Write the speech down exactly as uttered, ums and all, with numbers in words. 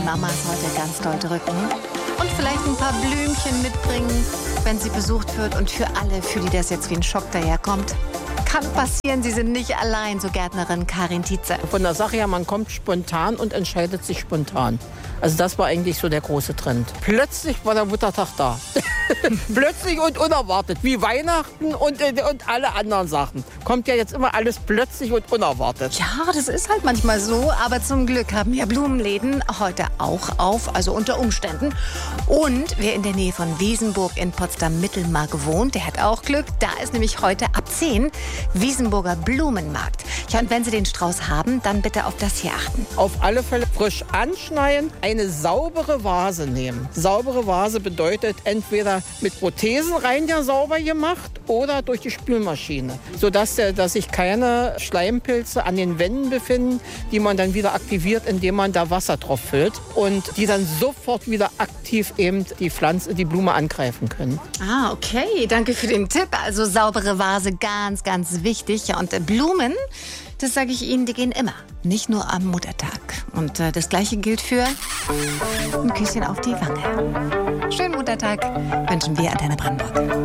Mamas heute ganz doll drücken. Und vielleicht ein paar Blümchen mitbringen, wenn sie besucht wird. Und für alle, für die das jetzt wie ein Schock daherkommt, kann passieren, sie sind nicht allein, so Gärtnerin Karin Tietze. Von der Sache her, man kommt spontan und entscheidet sich spontan. Also das war eigentlich so der große Trend. Plötzlich war der Muttertag da. Plötzlich und unerwartet, wie Weihnachten und, und alle anderen Sachen. Kommt ja jetzt immer alles plötzlich und unerwartet. Ja, das ist halt manchmal so, aber zum Glück haben ja Blumenläden heute auch auf, also unter Umständen. Und wer in der Nähe von Wiesenburg in Potsdam-Mittelmark wohnt, der hat auch Glück. Da ist nämlich heute ab zehn Wiesenburger Blumenmarkt. Ja, und wenn Sie den Strauß haben, dann bitte auf das hier achten. Auf alle Fälle frisch anschneiden, eine saubere Vase nehmen. Saubere Vase bedeutet entweder mit Prothesen rein ja sauber gemacht oder durch die Spülmaschine, sodass der, dass sich keine Schleimpilze an den Wänden befinden, die man dann wieder aktiviert, indem man da Wasser drauf füllt und die dann sofort wieder aktiv eben die Pflanze, die Blume angreifen können. Ah, okay. Danke für den Tipp. Also saubere Vase, ganz, ganz wichtig. Ja, und äh, Blumen, das sage ich Ihnen, die gehen immer. Nicht nur am Muttertag. Und äh, das Gleiche gilt für ein Küsschen auf die Wange. Schönen Muttertag wünschen wir, Antenne Brandenburg.